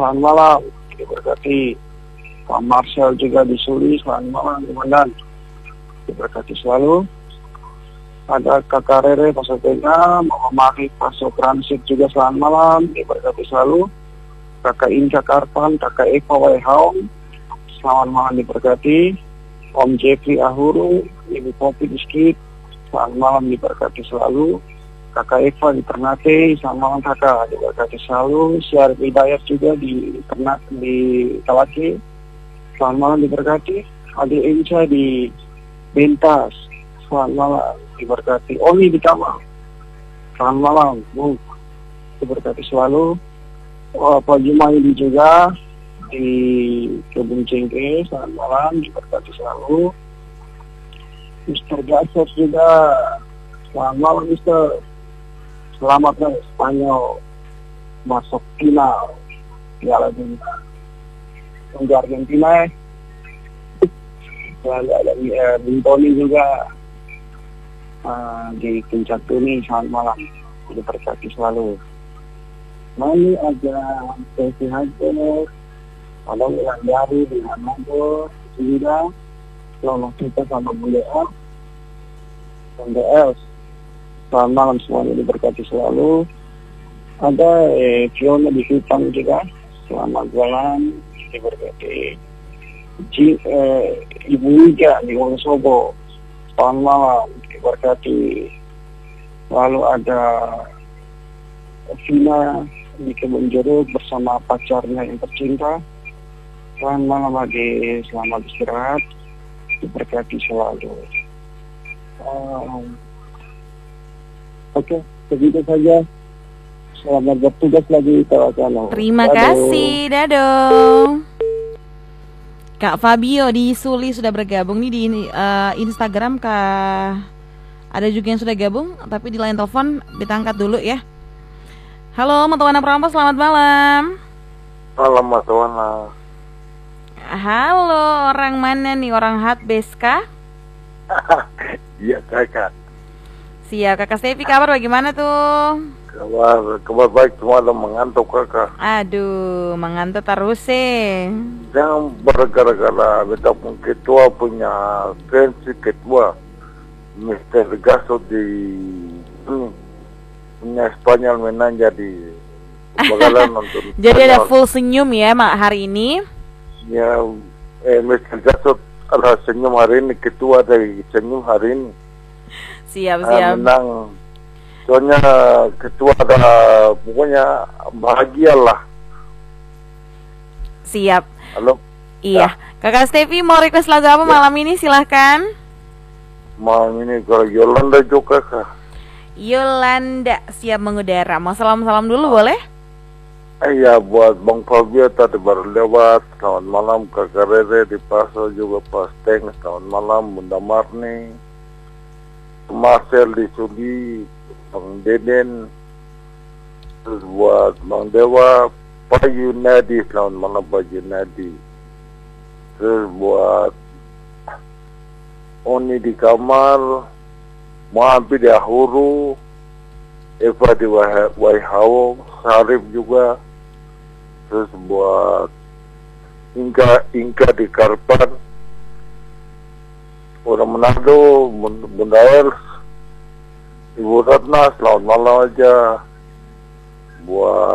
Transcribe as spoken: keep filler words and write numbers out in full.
Selamat malam, diberkati. Pak Marcel juga di Suli, selamat malam Komandan, diberkati selalu. Ada Kakak Rere Pasopena, Mama Mari Pasopransit juga selamat malam, diberkati selalu. Kakak Inka Karpan, Kakak Eva Waihaong, selamat malam diberkati. Om Jeffrey Ahuru, Ibu Popi Diskit, selamat malam diberkati selalu. Kakak Eva di Ternate, selamat malam kakak, diberkati selalu. Syarif Hidayat juga di Ternate, di Kalaki, selamat malam diberkati. Adik Inca di Bentas, selamat malam diberkati. Oli di Kamal, selamat malam Bu, diberkati selalu. Oh, Pak Jumaidi juga di Kebun Cengke, selamat malam diberkati selalu. Mister Gasser juga, selamat malam Mister. Selamat dari Spanyol masuk final Piala Dunia. Untuk Argentina, dan ada uh, Bintoni juga uh, di Puncak Tuni, selamat malam diberkati selalu. Mali ada Sesi Hajar, ada Wilandari di Hanago juga, selamat kita sama Bu Lea dan D L. Selamat malam semuanya diberkati selalu. Ada eh, Fiona di Kupang juga, selamat jalan diberkati. Ci, eh, Ibu Ija di Wonosobo, selamat malam diberkati. Lalu ada Vina di Kebun Jeruk bersama pacarnya yang tercinta. Selamat malam lagi, selamat istirahat, diberkati selalu. Um, Oke, begitu saja. Selamat bertugas lagi, kawan-kawan. Terima Dadah. kasih, Dado. Kak Fabio di Suli sudah bergabung nih di uh, Instagram kah? Ada juga yang sudah gabung, tapi di line telepon ditangkat dulu ya. Halo, Matuana Prampo, selamat malam. Malam, Matuana. Halo, orang mana nih? Orang Hatbes kah? Iya, kakak. Siap, Kakak Stevi, kabar bagaimana tuh? Kabar, kabar baik, cuma ada mengantuk kakak. Aduh, mengantuk terus sih. Jangan bergara-gara beta pun ketua punya pensi ketua Mister Gaso di ini punya Spanyol menang jadi bakalan nonton. Jadi ada full senyum ya mak hari ini? Ya, eh, Mister Gaso adalah senyum hari ini, ketua dari senyum hari ini. Siap, siap. Uh, menang. Soalnya ketua ada pokoknya bahagia lah. Siap. Halo. Iya. Ya. Kakak Stevi mau request lagu apa ya malam ini? Silahkan. Malam ini kalau Yolanda juga kak. Yolanda siap mengudara. Mau salam-salam dulu ah. boleh? Iya, buat Bang Fabio tadi baru lewat. Selamat malam Kakak Rere di Paso juga Pas Teng. Selamat malam Bunda Marni. Marcel di Suli, Bang Deden, terus buat Bang Dewa, Pak Yunadi, selamat malam Pak Yunadi, terus buat Oni di Kamal, Mohambi di Ahuru, Eva di Waihawo, Sarif juga, terus buat Inka Inka di Karpan, orang Manado, Bunda Els, Ibu Ratna, selamat malam aja buat